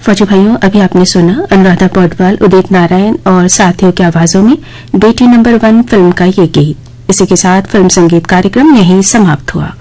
फौजी भाइयों, अभी आपने सुना अनुराधा पौडवाल, उदित नारायण और साथियों की आवाजों में बेटी नंबर 1 फिल्म का ये गीत। इसी के साथ फिल्म संगीत कार्यक्रम यहीं समाप्त हुआ।